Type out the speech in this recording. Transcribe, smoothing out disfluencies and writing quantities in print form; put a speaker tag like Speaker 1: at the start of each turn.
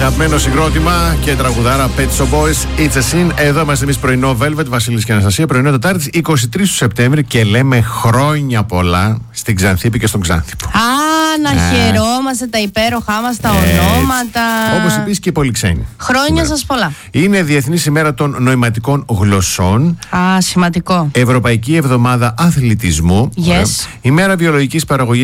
Speaker 1: Αγαπημένο συγκρότημα και τραγουδάρα Pet Shop Boys, It's a Sin. Εδώ είμαστε εμείς πρωινό Velvet, Βασίλης και Αναστασία. Πρωινό Τετάρτη 23 του Σεπτέμβρη και λέμε χρόνια πολλά στην Ξανθήπη και στον Ξάνθηπο.
Speaker 2: Να χαιρόμαστε τα υπέροχά μας τα ονόματα.
Speaker 1: Όπως επίσης και οι πολυξένοι.
Speaker 2: Χρόνια σας πολλά.
Speaker 1: Είναι Διεθνής ημέρα των νοηματικών γλωσσών.
Speaker 2: Σημαντικό.
Speaker 1: Ευρωπαϊκή εβδομάδα αθλητισμού.
Speaker 2: Yes.
Speaker 1: Ημέρα βιολογικής παραγωγής